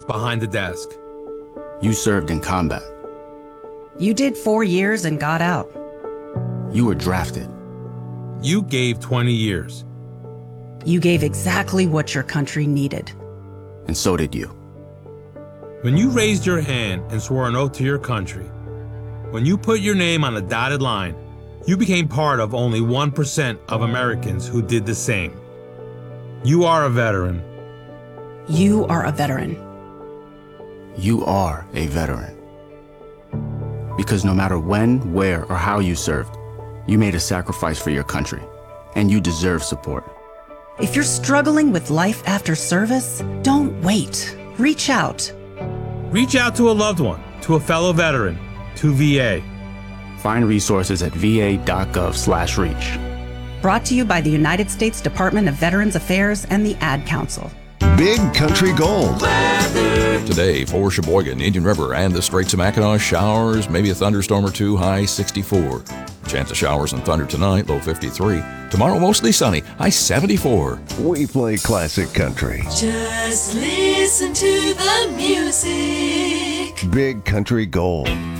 behind the desk. You served in combat. You did 4 years and got out. You were drafted. You gave 20 years. You gave exactly what your country needed. And so did you. When you raised your hand and swore an oath to your country, when you put your name on a dotted line, you became part of only 1% of Americans who did the same. You are a veteran. You are a veteran. You are a veteran. Because no matter when, where, or how you served, you made a sacrifice for your country, and you deserve support. If you're struggling with life after service, don't wait. Reach out. Reach out to a loved one, to a fellow veteran, to VA. Find resources at va.gov/reach. Brought to you by the United States Department of Veterans Affairs and the Ad Council. Big Country Gold. Today for Sheboygan, Indian River, and the Straits of Mackinac, showers, maybe a thunderstorm or two, high 64. Chance of showers and thunder tonight, low 53. Tomorrow, mostly sunny, high 74. We play classic country. Just listen to the music. Big Country Gold.